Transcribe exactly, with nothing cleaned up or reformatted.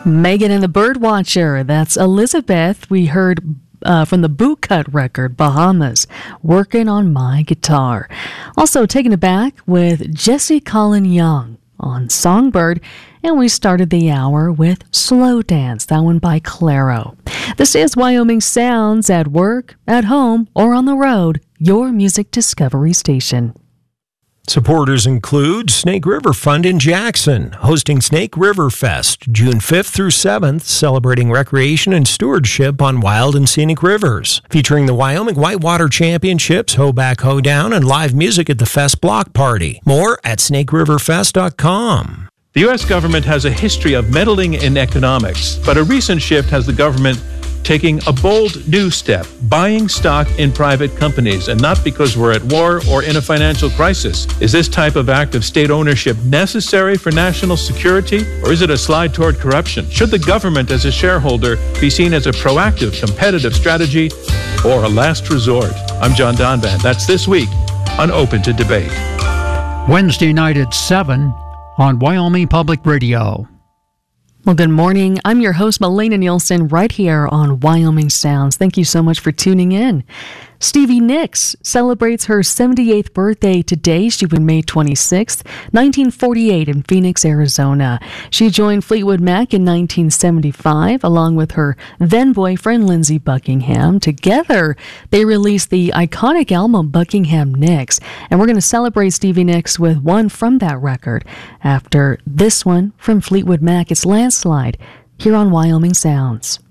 Megan and the Birdwatcher. That's Elizabeth. We heard uh, from the Bootcut record, Bahamas, Working on My Guitar. Also taking it back with Jesse Colin Young on Songbird. And we started the hour with Slow Dance, that one by Claro. This is Wyoming Sounds at work, at home, or on the road, your music discovery station. Supporters include Snake River Fund in Jackson, hosting Snake River Fest June fifth through seventh, celebrating recreation and stewardship on wild and scenic rivers. Featuring the Wyoming Whitewater Championships, Hoback Hoedown, and live music at the Fest Block Party. More at snake river fest dot com. The U S government has a history of meddling in economics, but a recent shift has the government taking a bold new step, buying stock in private companies, and not because we're at war or in a financial crisis. Is this type of act of state ownership necessary for national security, or is it a slide toward corruption? Should the government as a shareholder be seen as a proactive, competitive strategy or a last resort? I'm John Donvan. That's This Week on Open to Debate. Wednesday night at seven on Wyoming Public Radio. Well, good morning. I'm your host, Melena Nielsen, right here on Wyoming Sounds. Thank you so much for tuning in. Stevie Nicks celebrates her seventy-eighth birthday today. She was May twenty-sixth, nineteen forty-eight in Phoenix, Arizona. She joined Fleetwood Mac in nineteen seventy-five, along with her then-boyfriend, Lindsey Buckingham. Together, they released the iconic album Buckingham Nicks. And we're going to celebrate Stevie Nicks with one from that record. After this one from Fleetwood Mac, it's Landslide, here on Wyoming Sounds.